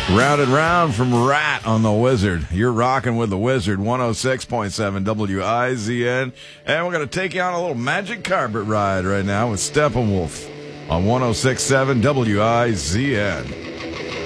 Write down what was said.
Round and round from Rat on the Wizard. You're rocking with the Wizard, 106.7 WIZN. And we're going to take you on a little magic carpet ride right now with Steppenwolf on 106.7 WIZN.